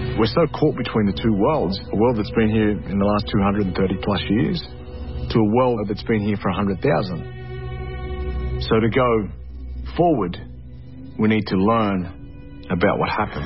We're so caught between the two worlds, a world that's been here in the last 230 plus years to a world that's been here for 100,000. So to go forward, we need to learn about what happened.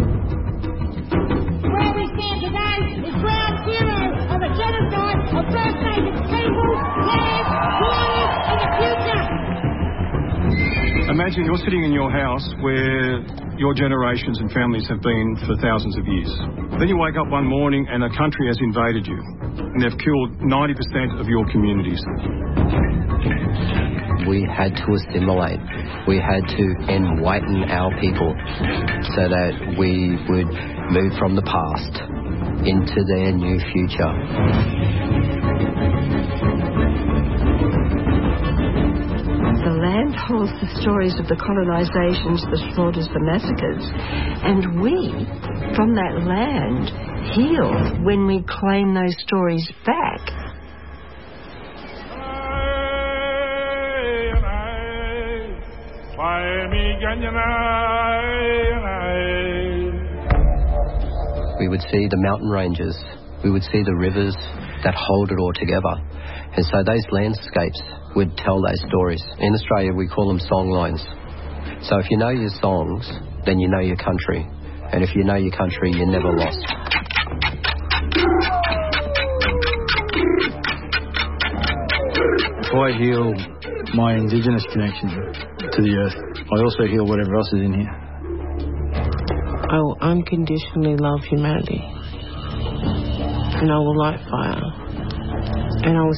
Where we stand today is ground zero of a genocide of First Nations people, land, waters, and the future. Imagine you're sitting in your house where your generations and families have been for thousands of years. Then you wake up one morning and a country has invaded you and they've killed 90% of your communities. We had to assimilate. We had to enlighten our people so that we would move from the past into their new future. The land holds the stories of the colonisations, the slaughters, the massacres. And we, from that land, heal when we claim those stories back. We would see the mountain ranges. We would see the rivers that hold it all together. And so those landscapes would tell those stories. In Australia, we call them song lines. So if you know your songs, then you know your country. And if you know your country, you're never lost. I heal my Indigenous connection to the earth. I also heal whatever else is in here. I will unconditionally love humanity. And I will light fire. And I will